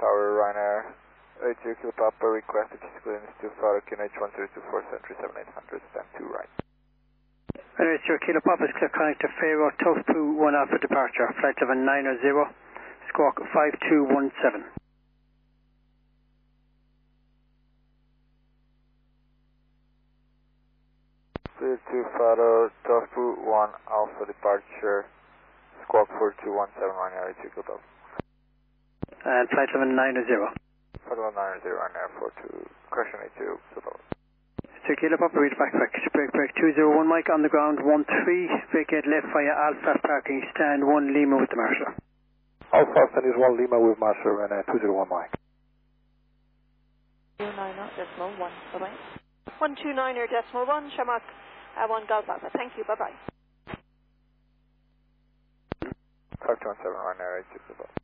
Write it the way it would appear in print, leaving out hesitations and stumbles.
Tower, Ryanair, 80 Kilo Papa, request clearance to Father QNH 1024 stand 2 right. Ryanair 0 Kilo Papa is clear connect to Faro, Tofu 1 Alpha departure, flight 790, squawk 5217. Clear to Father, Tofu 1 Alpha departure, squawk 4217, Ryanair 2 Kilo Papa. And flight 790. Flight 790, Ryanair 42, correction 82 Kilo Papa. 2 Kilo Papa, reach back, break 201 Mike on the ground, 13, vacate left via Alpha parking, stand 1 Lima with the Marshal. Alpha, stand is 1 Lima with Marshal and 201 Mike. 290.1, bye-bye. 129.1, Shamak, 1 Golf Alpha, thank you, bye-bye. 5217, Ryanair 2 Kilo Papa.